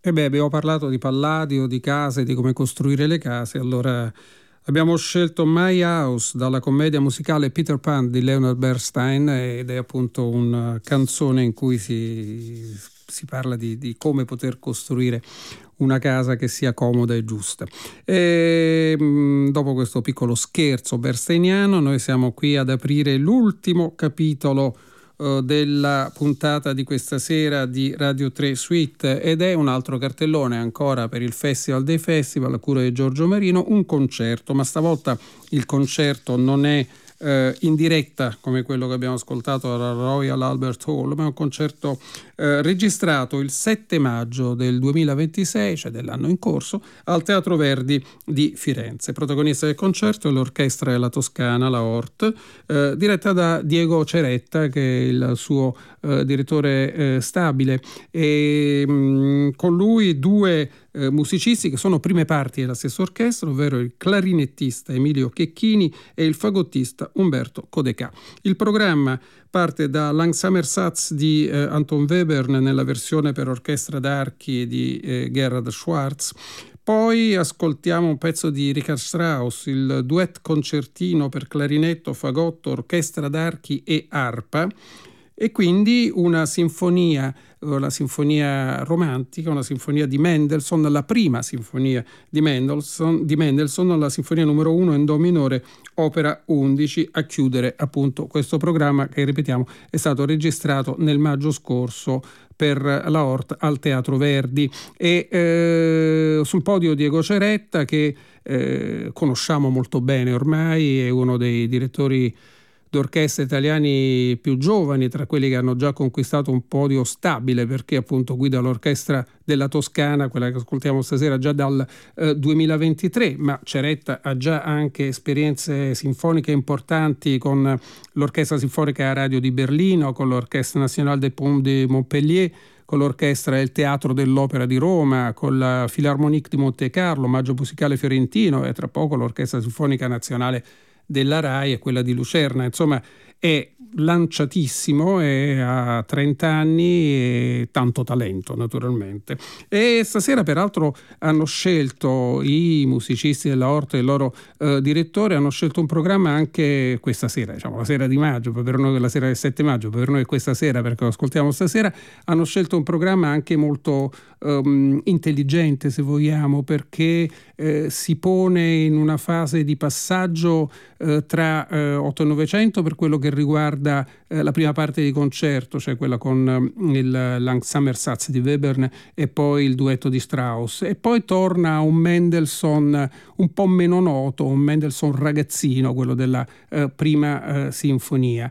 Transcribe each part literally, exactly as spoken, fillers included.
E beh, abbiamo parlato di Palladio, di case, di come costruire le case, allora abbiamo scelto My House dalla commedia musicale Peter Pan di Leonard Bernstein, ed è appunto una canzone in cui si, si parla di, di come poter costruire una casa che sia comoda e giusta. E mh, dopo questo piccolo scherzo bernsteiniano, noi siamo qui ad aprire l'ultimo capitolo della puntata di questa sera di Radio tre Suite, ed è un altro cartellone ancora per il Festival dei Festival a cura di Giorgio Marino, un concerto, ma stavolta il concerto non è eh, in diretta come quello che abbiamo ascoltato alla Royal Albert Hall, ma è un concerto eh, registrato il sette maggio del duemilaventisei, cioè dell'anno in corso, al Teatro Verdi di Firenze. Protagonista del concerto è l'Orchestra della Toscana, la O R T, eh, diretta da Diego Ceretta, che è il suo eh, direttore eh, stabile, e mh, con lui due eh, musicisti che sono prime parti della stessa orchestra, ovvero il clarinettista Emilio Checchini e il fagottista Umberto Codecà. Il programma parte da Langsamer Satz di eh, Anton Webern nella versione per orchestra d'archi di eh, Gerhard Schwarz. Poi ascoltiamo un pezzo di Richard Strauss, il duet concertino per clarinetto, fagotto, orchestra d'archi e arpa, e quindi una sinfonia, la sinfonia romantica, una sinfonia di Mendelssohn, la prima sinfonia di Mendelssohn, di Mendelssohn, la sinfonia numero uno in do minore, opera undici, a chiudere appunto questo programma che, ripetiamo, è stato registrato nel maggio scorso per la O R T al Teatro Verdi. E eh, sul podio Diego Ceretta, che eh, conosciamo molto bene ormai, è uno dei direttori d'orchestra italiani più giovani, tra quelli che hanno già conquistato un podio stabile, perché appunto guida l'Orchestra della Toscana, quella che ascoltiamo stasera, già dal eh, duemilaventitré, ma Ceretta ha già anche esperienze sinfoniche importanti con l'Orchestra Sinfonica Radio di Berlino, con l'Orchestra Nationale des Pommes de Montpellier, con l'Orchestra del Teatro dell'Opera di Roma, con la Philharmonique di Monte Carlo, Maggio Musicale Fiorentino, e tra poco l'Orchestra Sinfonica Nazionale della RAI e quella di Lucerna. Insomma, è lanciatissimo, e ha trenta anni e tanto talento, naturalmente. E stasera peraltro hanno scelto i musicisti della O R T e il loro eh, direttore, hanno scelto un programma anche questa sera, diciamo la sera di maggio, per noi la sera del sette maggio, per noi questa sera perché lo ascoltiamo stasera, hanno scelto un programma anche molto um, intelligente, se vogliamo, perché eh, si pone in una fase di passaggio eh, tra eh, otto e novecento per quello che riguarda eh, la prima parte di concerto, cioè quella con eh, il Langsamer Satz di Webern e poi il duetto di Strauss, e poi torna a un Mendelssohn un po' meno noto, un Mendelssohn ragazzino, quello della eh, prima eh, sinfonia.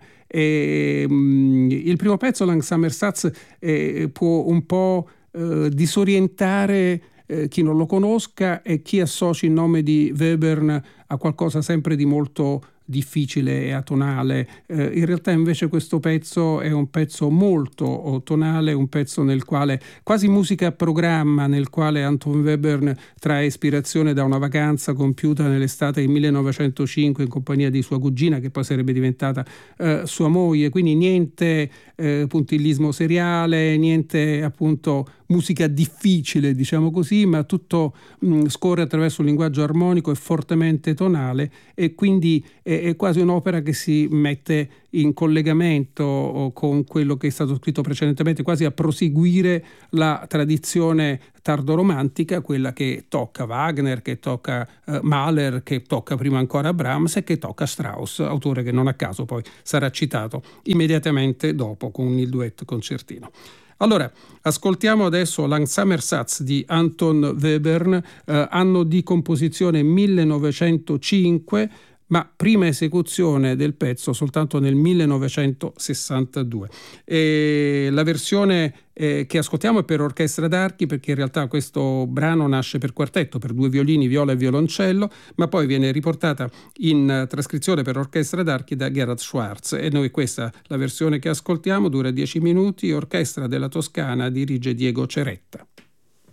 E, mh, il primo pezzo, Langsamer Satz, eh, può un po' eh, disorientare eh, chi non lo conosca e chi associ il nome di Webern a qualcosa sempre di molto difficile e atonale. Eh, in realtà invece questo pezzo è un pezzo molto tonale, un pezzo nel quale, quasi musica a programma, nel quale Anton Webern trae ispirazione da una vacanza compiuta nell'estate del millenovecentocinque in compagnia di sua cugina, che poi sarebbe diventata eh, sua moglie. Quindi niente eh, puntillismo seriale, niente appunto musica difficile, diciamo così, ma tutto mh, scorre attraverso un linguaggio armonico e fortemente tonale, e quindi è, è quasi un'opera che si mette in collegamento con quello che è stato scritto precedentemente, quasi a proseguire la tradizione tardoromantica, quella che tocca Wagner, che tocca uh, Mahler, che tocca prima ancora Brahms e che tocca Strauss, autore che non a caso poi sarà citato immediatamente dopo con il duetto concertino. Allora, ascoltiamo adesso Langsamer Satz di Anton Webern, eh, anno di composizione millenovecentocinque, ma prima esecuzione del pezzo soltanto nel millenovecentosessantadue. E la versione eh, che ascoltiamo è per orchestra d'archi, perché in realtà questo brano nasce per quartetto, per due violini, viola e violoncello, ma poi viene riportata in trascrizione per orchestra d'archi da Gerhard Schwarz, e noi questa, la versione che ascoltiamo, dura dieci minuti, Orchestra della Toscana, dirige Diego Ceretta.